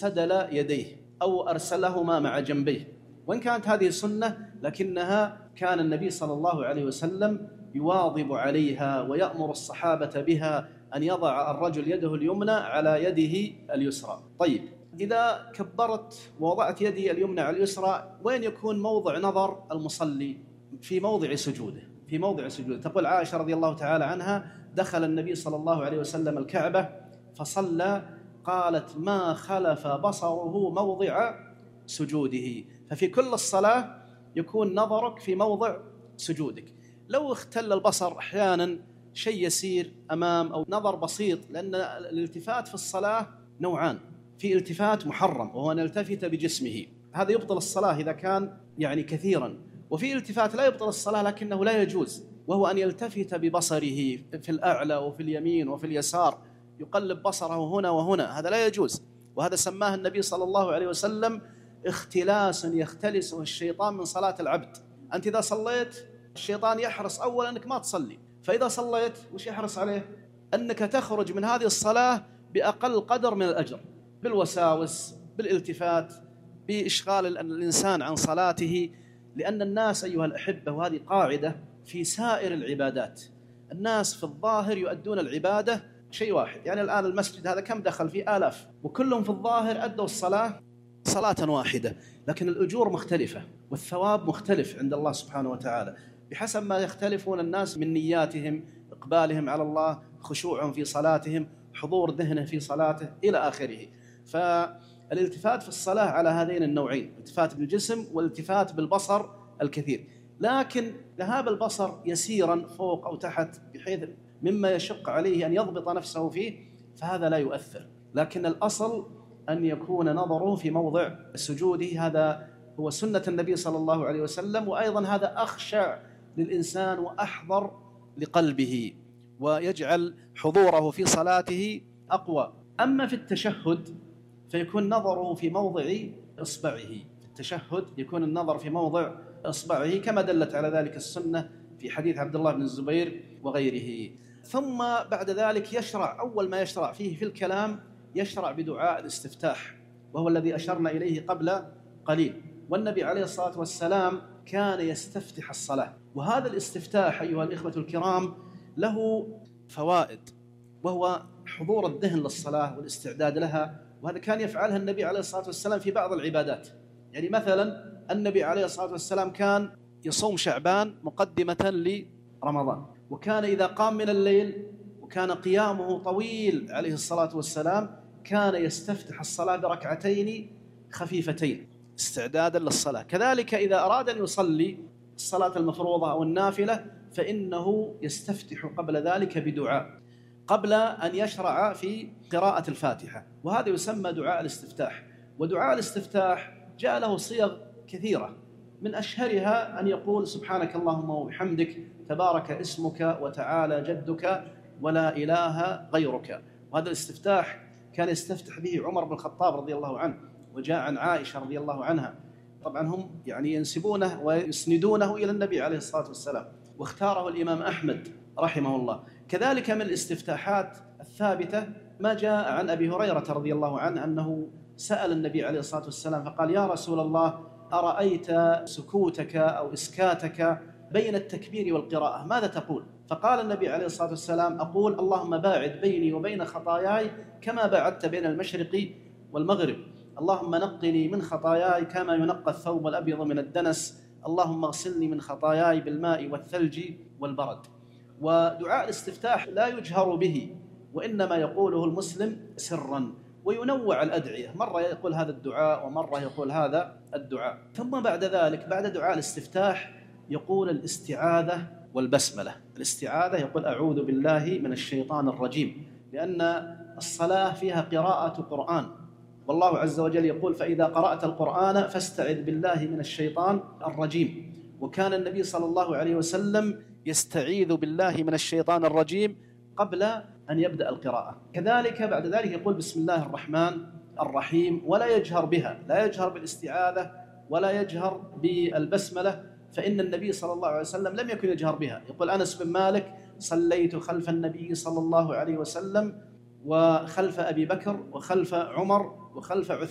سدل يديه أو أرسلهما مع جنبيه. وإن كانت هذه سنة لكنها كان النبي صلى الله عليه وسلم يواظب عليها ويأمر الصحابة بها، أن يضع الرجل يده اليمنى على يده اليسرى. طيب، إذا كبرت ووضعت يدي اليمنى على اليسرى، وين يكون موضع نظر المصلي؟ في موضع سجوده. في موضع سجوده. تقول عائشة رضي الله تعالى عنها: دخل النبي صلى الله عليه وسلم الكعبة فصلى، قالت: ما خلف بصره موضع سجوده. ففي كل الصلاة يكون نظرك في موضع سجودك. لو اختل البصر أحيانا شيء يسير أمام أو نظر بسيط، لأن الالتفات في الصلاة نوعان: في التفات محرم وهو أن يلتفت بجسمه، هذا يبطل الصلاة إذا كان كثيرا، وفي التفات لا يبطل الصلاة لكنه لا يجوز، وهو أن يلتفت ببصره في الأعلى وفي اليمين وفي اليسار، يقلب بصره هنا وهنا، هذا لا يجوز. وهذا سماه النبي صلى الله عليه وسلم اختلاس يختلسه الشيطان من صلاة العبد. أنت إذا صليت الشيطان يحرص أولا أنك ما تصلي، فإذا صليت وش يحرص عليه؟ أنك تخرج من هذه الصلاة بأقل قدر من الأجر، بالوساوس، بالالتفات، بإشغال الإنسان عن صلاته. لأن الناس أيها الأحبة، وهذه قاعدة في سائر العبادات، الناس في الظاهر يؤدون العبادة شيء واحد. الآن المسجد هذا كم دخل فيه؟ آلاف، وكلهم في الظاهر أدوا الصلاة صلاة واحدة، لكن الأجور مختلفة والثواب مختلف عند الله سبحانه وتعالى بحسب ما يختلفون الناس من نياتهم، إقبالهم على الله، خشوعهم في صلاتهم، حضور ذهنه في صلاته إلى آخره. فالالتفات في الصلاة على هذين النوعين: التفات بالجسم والالتفات بالبصر الكثير. لكن ذهاب البصر يسيرا فوق أو تحت بحيث مما يشق عليه أن يضبط نفسه فيه، فهذا لا يؤثر. لكن الأصل أن يكون نظره في موضع سجوده، هذا هو سنة النبي صلى الله عليه وسلم، وأيضا هذا أخشع للإنسان وأحضر لقلبه، ويجعل حضوره في صلاته أقوى. أما في التشهد فيكون نظره في موضع إصبعه. في التشهد يكون النظر في موضع إصبعه كما دلت على ذلك السنة في حديث عبد الله بن الزبير وغيره. ثم بعد ذلك يشرع، أول ما يشرع فيه في الكلام يشرع بدعاء الاستفتاح، وهو الذي أشرنا إليه قبل قليل. والنبي عليه الصلاة والسلام كان يستفتح الصلاة، وهذا الاستفتاح أيها الإخوة الكرام له فوائد، وهو حضور الذهن للصلاة والاستعداد لها. وهذا كان يفعلها النبي عليه الصلاة والسلام في بعض العبادات. مثلا النبي عليه الصلاة والسلام كان يصوم شعبان مقدمة لرمضان، وكان إذا قام من الليل وكان قيامه طويل عليه الصلاة والسلام كان يستفتح الصلاة بركعتين خفيفتين استعدادا للصلاة. كذلك إذا أراد أن يصلي الصلاة المفروضة أو النافلة فإنه يستفتح قبل ذلك بدعاء قبل أن يشرع في قراءة الفاتحة، وهذا يسمى دعاء الاستفتاح. ودعاء الاستفتاح جاء له صيغ كثيرة، من أشهرها أن يقول: سبحانك اللهم وبحمدك، تبارك اسمك، وتعالى جدك، ولا إله غيرك. وهذا الاستفتاح كان يستفتح به عمر بن الخطاب رضي الله عنه، وجاء عن عائشة رضي الله عنها. طبعا هم ينسبونه ويسندونه إلى النبي عليه الصلاة والسلام، واختاره الإمام أحمد رحمه الله. كذلك من الاستفتاحات الثابتة ما جاء عن أبي هريرة رضي الله عنه أنه سأل النبي عليه الصلاة والسلام فقال: يا رسول الله، أرأيت سكوتك أو إسكاتك بين التكبير والقراءة ماذا تقول؟ فقال النبي عليه الصلاة والسلام: أقول اللهم باعد بيني وبين خطاياي كما باعدت بين المشرق والمغرب، اللهم نقني من خطاياي كما ينقى الثوب الأبيض من الدنس، اللهم اغسلني من خطاياي بالماء والثلج والبرد. ودعاء الاستفتاح لا يجهر به، وإنما يقوله المسلم سرا، وينوع الأدعية، مرة يقول هذا الدعاء ومرة يقول هذا الدعاء. ثم بعد ذلك بعد دعاء الاستفتاح يقول الاستعاذة والبسملة. الاستعاذة يقول: أعوذ بالله من الشيطان الرجيم، لأن الصلاة فيها قراءة قرآن، والله عز وجل يقول: فإذا قرأت القرآن فاستعذ بالله من الشيطان الرجيم. وكان النبي صلى الله عليه وسلم يستعيذ بالله من الشيطان الرجيم قبل أن يبدأ القراءة. كذلك بعد ذلك يقول: بسم الله الرحمن الرحيم، ولا يجهر بها، لا يجهر بالاستعاذة ولا يجهر بالبسملة، فإن النبي صلى الله عليه وسلم لم يكن يجهر بها. يقول أنس بن مالك: صليت خلف النبي صلى الله عليه وسلم وخلف أبي بكر وخلف عمر وخلف